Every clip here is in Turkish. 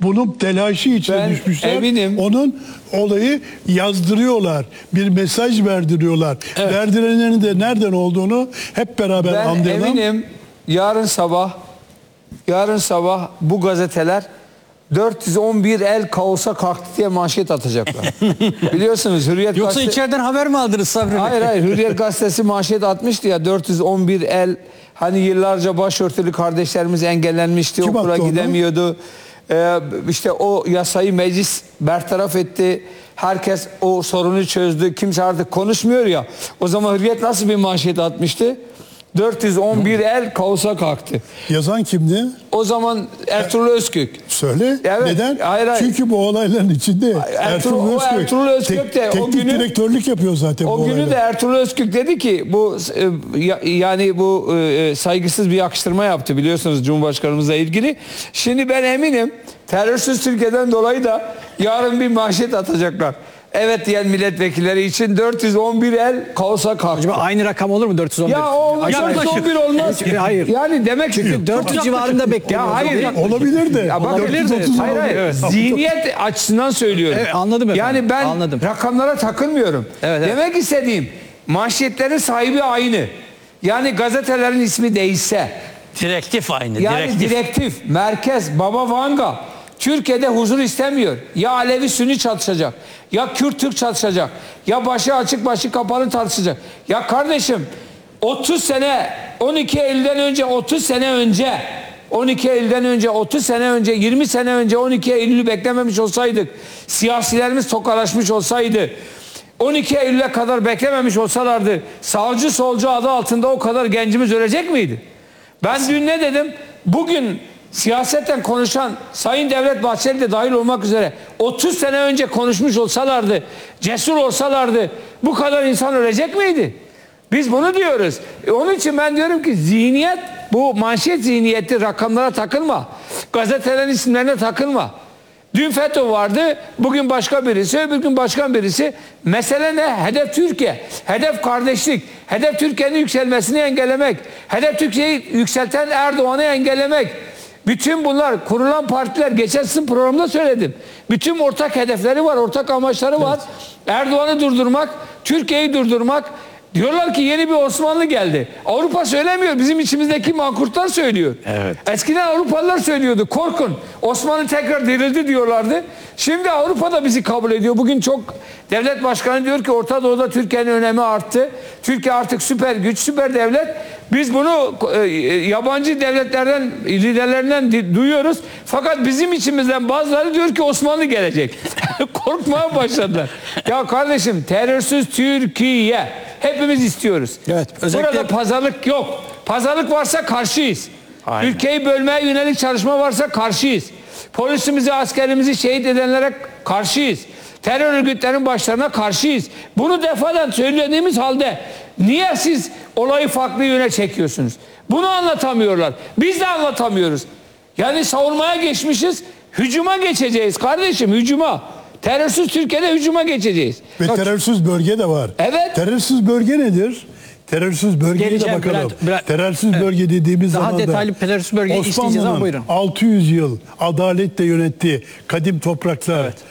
bunun telaşı içine Ben düşmüşler. eminim. Onun olayı yazdırıyorlar. Bir mesaj verdiriyorlar. Evet. Verdirenlerin de nereden olduğunu hep beraber Ben anlayalım. eminim yarın sabah bu gazeteler 411 el kaosa kalktı diye manşet atacaklar. Biliyorsunuz Hürriyet Yoksa içeriden haber mi aldınız Sabri Bey? Hayır Hürriyet gazetesi manşet atmıştı ya 411 el, hani yıllarca başörtülü kardeşlerimiz engellenmişti, Kim okula attı onu? gidemiyordu. İşte o yasayı meclis bertaraf etti. Herkes o sorunu çözdü. Kimse artık konuşmuyor ya. O zaman Hürriyet nasıl bir manşet atmıştı? 411 el kaosa kalktı. Yazan kimdi? O zaman Ertuğrul Özkök. Söyle. Evet. Neden? Hayır. Çünkü bu olayların içinde Ertuğrul Özkök de o teknik günü direktörlük yapıyor zaten bu o günü olaylara. de Ertuğrul Özkök dedi ki bu yani bu saygısız bir yakıştırma yaptı biliyorsunuz Cumhurbaşkanımızla ilgili. Şimdi ben eminim terörsüz Türkiye'den dolayı da yarın bir manşet atacaklar. Evet diyen milletvekilleri için 411 el kaosa kalktı. Acaba aynı rakam olur mu 411? Ya o 411 olmaz. Hayır. Yani demek ki 400 civarında bekliyorum. Ya hayır. Olabilir de. Ya bak, Olabilir de. 430 hayır. olabilir. Zihniyet açısından söylüyorum. Evet, anladım efendim. Yani ben Anladım. rakamlara takılmıyorum. Evet. Demek istediğim manşetlerin sahibi aynı. Yani gazetelerin ismi değişse. Direktif aynı. Yani direktif, merkez, baba vanga. Türkiye'de huzur istemiyor. Ya Alevi Sünni çatışacak. Ya Kürt Türk çatışacak. Ya başı açık başı kapalı tartışacak. Ya kardeşim 30 sene 12 Eylül'den önce 30 sene önce 12 Eylül'den önce 30 sene önce 20 sene önce 12 Eylül'ü beklememiş olsaydık, siyasilerimiz tokalaşmış olsaydı, 12 Eylül'e kadar beklememiş olsalardı sağcı solcu adı altında o kadar gencimiz ölecek miydi? Ben dün ne dedim? Bugün siyasetten konuşan Sayın Devlet Bahçeli de dahil olmak üzere 30 sene önce konuşmuş olsalardı, cesur olsalardı bu kadar insan ölecek miydi? Biz bunu diyoruz. Onun için ben diyorum ki zihniyet, bu manşet zihniyeti, rakamlara takılma. Gazetelerin isimlerine takılma. Dün FETÖ vardı, bugün başka birisi, öbür gün başka birisi. Mesele ne? Hedef Türkiye, hedef kardeşlik, hedef Türkiye'nin yükselmesini engellemek, hedef Türkiye'yi yükselten Erdoğan'ı engellemek. Bütün bunlar kurulan partiler, geçen sizin programda söyledim. Bütün ortak hedefleri var, ortak amaçları var. Erdoğan'ı durdurmak, Türkiye'yi durdurmak. Diyorlar ki yeni bir Osmanlı geldi. Avrupa söylemiyor. Bizim içimizdeki mankurtlar söylüyor. Evet. Eskiden Avrupalılar söylüyordu. Korkun. Osmanlı tekrar dirildi diyorlardı. Şimdi Avrupa da bizi kabul ediyor. Bugün çok devlet başkanı diyor ki Orta Doğu'da Türkiye'nin önemi arttı. Türkiye artık süper güç, süper devlet. Biz bunu yabancı devletlerden, liderlerinden duyuyoruz. Fakat bizim içimizden bazıları diyor ki Osmanlı gelecek. Korkmaya başladılar. Ya kardeşim terörsüz Türkiye. Hepimiz istiyoruz. Evet, özellikle... Burada pazarlık yok. Pazarlık varsa karşıyız. Aynen. Ülkeyi bölmeye yönelik çalışma varsa karşıyız. Polisimizi, askerimizi şehit edenlere karşıyız. Terör örgütlerinin başlarına karşıyız. Bunu defadan söylediğimiz halde niye siz olayı farklı yöne çekiyorsunuz? Bunu anlatamıyorlar. Biz de anlatamıyoruz. Yani savunmaya geçmişiz, hücuma geçeceğiz kardeşim, hücuma. Terörsüz Türkiye'de hücuma geçeceğiz. Ve terörsüz bölge de var. Evet. Terörsüz bölge nedir? Terörsüz bölgeye de Geleceğim, bakalım. Bülent. Terörsüz bölge dediğimiz Daha zaman da detaylı terörsüz bölge isteyeceğiz ama buyurun. Osmanlı'nın 600 yıl adaletle yönettiği kadim topraklar. Evet.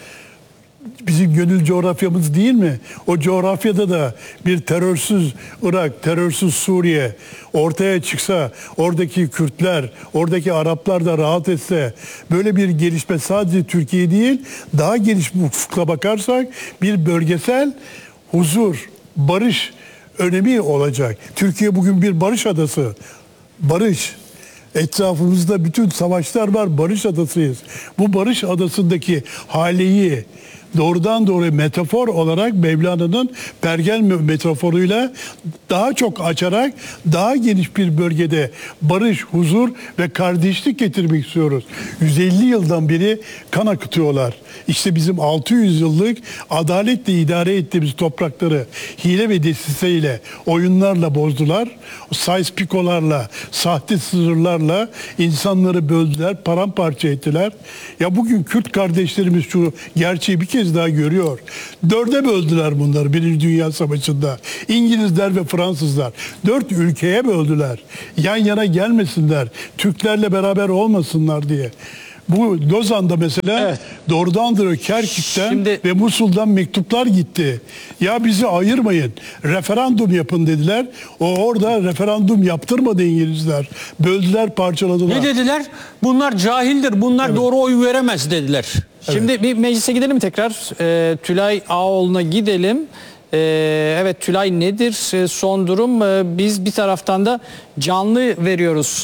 Bizim gönül coğrafyamız değil mi? O coğrafyada da bir terörsüz Irak, terörsüz Suriye ortaya çıksa, oradaki Kürtler, oradaki Araplar da rahat etse, böyle bir gelişme sadece Türkiye değil, daha geniş bir ufukla bakarsak bir bölgesel huzur, barış önemi olacak. Türkiye bugün bir barış adası. Barış. Etrafımızda bütün savaşlar var. Barış adasıyız. Bu barış adasındaki haleyi doğrudan doğruya metafor olarak Mevlana'nın Pergel metaforuyla daha çok açarak daha geniş bir bölgede barış, huzur ve kardeşlik getirmek istiyoruz. 150 yıldan beri kan akıtıyorlar. İşte bizim 600 yıllık adaletle idare ettiğimiz toprakları hile ve desiseyle, oyunlarla bozdular. Sayıs pikolarla, sahte sınırlarla insanları böldüler, paramparça ettiler. Ya bugün Kürt kardeşlerimiz şu gerçeği bir kez daha görüyor. 4'e böldüler bunları Birinci Dünya Savaşı'nda. İngilizler ve Fransızlar. 4 ülkeye böldüler. Yan yana gelmesinler. Türklerle beraber olmasınlar diye. Bu Lozan'da mesela Evet. doğrudandır Kerkük'ten Şimdi- ve Musul'dan mektuplar gitti. Ya bizi ayırmayın. Referandum yapın dediler. Orada referandum yaptırmadı İngilizler. Böldüler, parçaladılar. Ne dediler? Bunlar cahildir. Bunlar doğru oy veremez dediler. Şimdi bir meclise gidelim mi tekrar? Tülay Ağoğlu'na gidelim. Evet, Tülay nedir son durum? Biz bir taraftan da canlı veriyoruz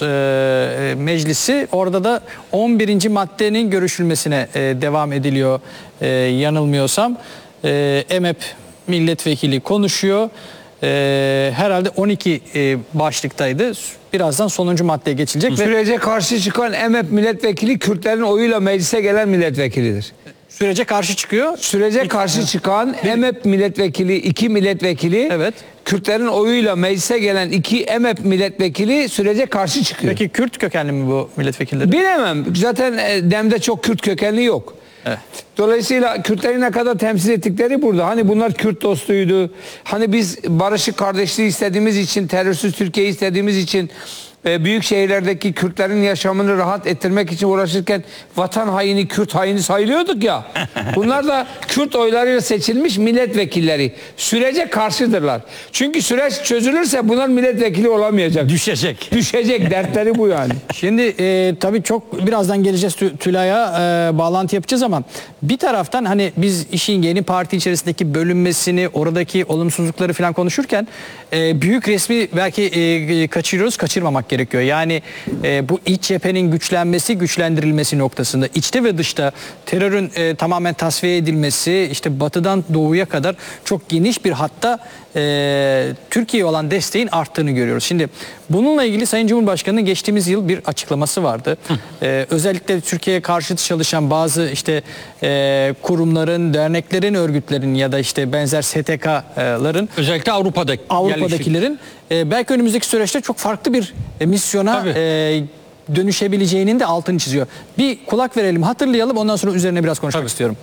meclisi. Orada da 11. maddenin görüşülmesine devam ediliyor yanılmıyorsam. EMEP milletvekili konuşuyor. Herhalde 12 başlıktaydı. Birazdan sonuncu maddeye geçilecek ve Sürece karşı çıkan EMEP milletvekili Kürtlerin oyuyla meclise gelen milletvekilidir. sürece karşı çıkıyor. Sürece karşı çıkan EMEP milletvekili, 2 milletvekili, Evet. Kürtlerin oyuyla meclise gelen 2 EMEP milletvekili sürece karşı çıkıyor. Peki Kürt kökenli mi bu milletvekilleri? Bilemem. Zaten DEM'de çok Kürt kökenli yok. Evet. Dolayısıyla Kürtleri ne kadar temsil ettikleri burada. Hani bunlar Kürt dostuydu. Hani biz barışık kardeşliği istediğimiz için, terörsüz Türkiye istediğimiz için büyük şehirlerdeki Kürtlerin yaşamını rahat ettirmek için uğraşırken vatan haini, Kürt haini sayılıyorduk ya. Bunlar da Kürt oylarıyla seçilmiş milletvekilleri. Sürece karşıdırlar. Çünkü süreç çözülürse bunlar milletvekili olamayacak. Düşecek. Düşecek. Dertleri bu yani. Şimdi tabii çok birazdan geleceğiz Tülay'a bağlantı yapacağız ama bir taraftan hani biz işin yeni parti içerisindeki bölünmesini, oradaki olumsuzlukları falan konuşurken büyük resmi belki kaçırmamak gerekiyor. Yani bu iç cephenin güçlendirilmesi noktasında içte ve dışta terörün tamamen tasfiye edilmesi, işte batıdan doğuya kadar çok geniş bir hatta Türkiye'ye olan desteğin arttığını görüyoruz. Şimdi bununla ilgili Sayın Cumhurbaşkanı'nın geçtiğimiz yıl bir açıklaması vardı. Özellikle Türkiye'ye karşı çalışan bazı işte kurumların, derneklerin, örgütlerin ya da işte benzer STK'ların Özellikle Avrupa'dakilerin belki önümüzdeki süreçte çok farklı bir misyona dönüşebileceğinin de altını çiziyor. Bir kulak verelim, hatırlayalım, ondan sonra üzerine biraz konuşmak istiyorum.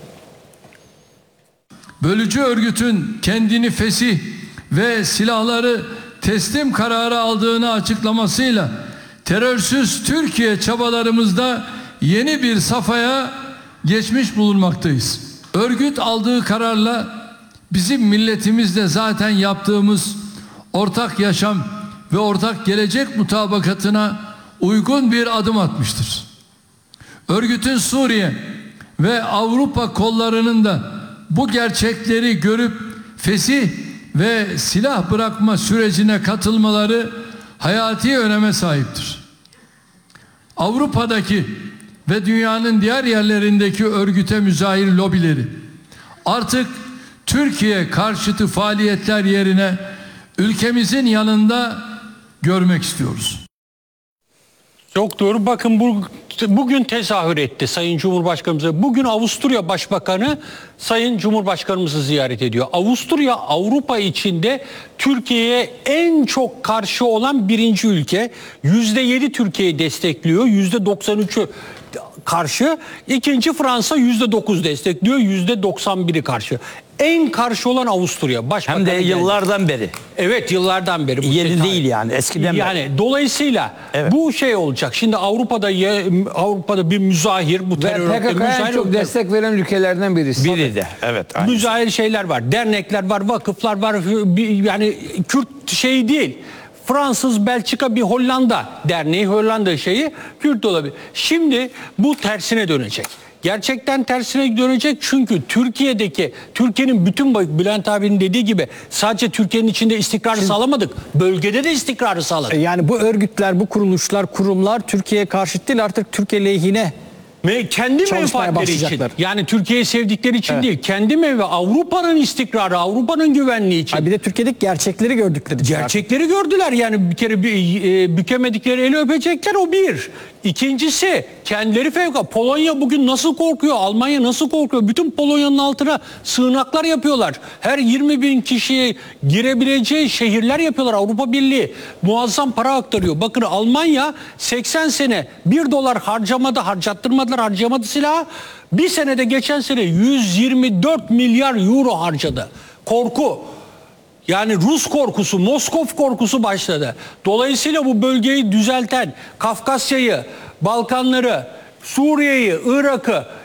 Bölücü örgütün kendini fesih ve silahları teslim kararı aldığını açıklamasıyla terörsüz Türkiye çabalarımızda yeni bir safhaya geçmiş bulunmaktayız. Örgüt aldığı kararla bizim milletimizle zaten yaptığımız ortak yaşam ve ortak gelecek mutabakatına uygun bir adım atmıştır. Örgütün Suriye ve Avrupa kollarının da bu gerçekleri görüp fesih ve silah bırakma sürecine katılmaları hayati öneme sahiptir. Avrupa'daki ve dünyanın diğer yerlerindeki örgüte müzahir lobileri artık Türkiye karşıtı faaliyetler yerine ülkemizin yanında görmek istiyoruz. Çok doğru. Bakın bugün tezahür etti Sayın Cumhurbaşkanımıza. Bugün Avusturya Başbakanı Sayın Cumhurbaşkanımızı ziyaret ediyor. Avusturya Avrupa içinde Türkiye'ye en çok karşı olan birinci ülke. %7 Türkiye'yi destekliyor. %93'ü karşı. İkinci Fransa %9 destekliyor. %91'i karşı. En karşı olan Avusturya. Başbakanı Hem de geldi. yıllardan beri. Evet, yıllardan beri. Bu Yeni tezahür. değil yani, eskiden beri. Yani dolayısıyla bu şey olacak. Şimdi Avrupa'da bir müzahir, bu Ve terör PKK'ya en çok destek veren ülkelerden birisi. Biri de. Evet. Aynen. müzahir şeyler var. Dernekler var, vakıflar var. Yani Kürt şey değil. Fransız, Belçika, bir Hollanda derneği, Hollanda şeyi Kürt olabilir. Şimdi bu tersine dönecek. Gerçekten tersine dönecek çünkü Türkiye'nin bütün Bülent abinin dediği gibi sadece Türkiye'nin içinde istikrarı sağlamadık. Bölgede de istikrarı sağladık. Yani bu örgütler, bu kuruluşlar, kurumlar Türkiye'ye karşı değil, artık Türkiye lehine Kendi çalışmaya menfaatleri için. başlayacaklar. Yani Türkiye'yi sevdikleri için değil. Kendi Avrupa'nın istikrarı, Avrupa'nın güvenliği için. bir de Türkiye'deki gerçekleri gördükleri için. Gerçekleri gördüler yani bir kere bükemedikleri eli öpecekler, o bir. İkincisi kendileri fevkalade. Polonya bugün nasıl korkuyor? Almanya nasıl korkuyor? Bütün Polonya'nın altına sığınaklar yapıyorlar. Her 20 bin kişiye girebileceği şehirler yapıyorlar. Avrupa Birliği muazzam para aktarıyor. Bakın Almanya 80 sene $1 harcamadı silahı. Bir senede geçen sene 124 milyar euro harcadı. Korku. Yani Rus korkusu, Moskov korkusu başladı. Dolayısıyla bu bölgeyi düzelten, Kafkasya'yı, Balkanları, Suriye'yi, Irak'ı